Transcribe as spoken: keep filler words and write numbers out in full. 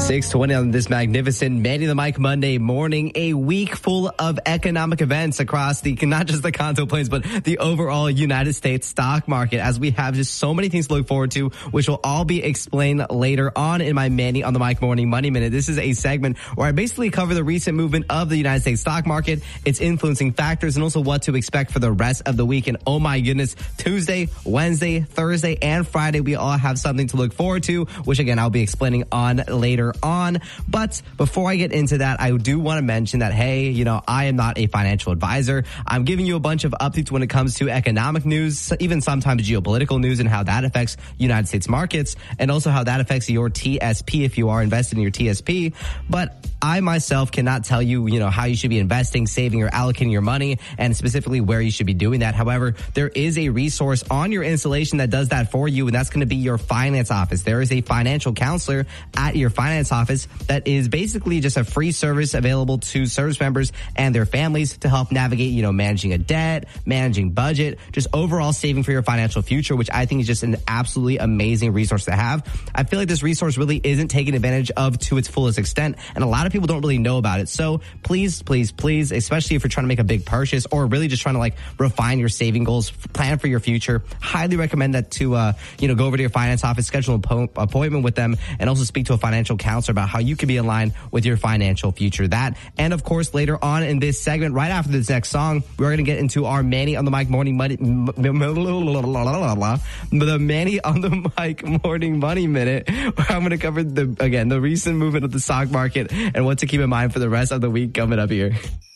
six twenty on this magnificent Manny the Mike Monday morning, a week full of economic events across the, not just the Kanto Plains, but the overall United States stock market, as we have just so many things to look forward to, which will all be explained later on in my Manny on the Mike Morning Money Minute. This is a segment where I basically cover the recent movement of the United States stock market, its influencing factors, and also what to expect for the rest of the week. And oh my goodness, Tuesday, Wednesday, Thursday, and Friday, we all have something to look forward to, which again, I'll be explaining on later on. But before I get into that, I do want to mention that, hey, you know, I am not a financial advisor. I'm giving you a bunch of updates when it comes to economic news, even sometimes geopolitical news, and how that affects United States markets, and also how that affects your T S P if you are invested in your T S P. But I myself cannot tell you, you know, how you should be investing, saving, or allocating your money, and specifically where you should be doing that. However, there is a resource on your installation that does that for you, and that's going to be your finance office. There is a financial counselor at your finance office that is basically just a free service available to service members and their families to help navigate, you know, managing a debt, managing budget, just overall saving for your financial future, which I think is just an absolutely amazing resource to have. I feel like this resource really isn't taken advantage of to its fullest extent, and a lot of people don't really know about it. So please, please, please, especially if you're trying to make a big purchase or really just trying to like refine your saving goals, plan for your future, highly recommend that to, uh, you know, go over to your finance office, schedule an po- appointment with them, and also speak to a financial counselor about how you can be in line with your financial future. That, and of course, later on in this segment, right after this next song, we're going to get into our Manny on the Mike Morning Money, the Manny on the Mike Morning Money Minute, where I'm going to cover the, again, the recent movement of the stock market and what to keep in mind for the rest of the week coming up here.